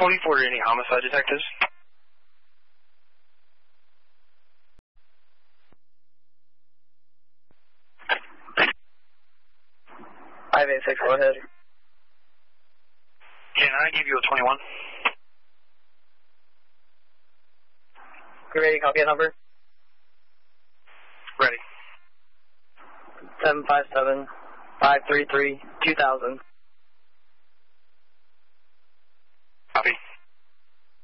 24 to any homicide detectives. 586, go ahead. Can I give you a 21? You ready to copy a number? Ready. 757-533-2000.